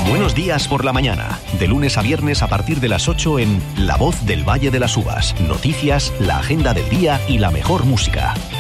Buenos días por la mañana, de lunes a viernes a partir de las 8 en La Voz del Valle de las Uvas. Noticias, la agenda del día y la mejor música.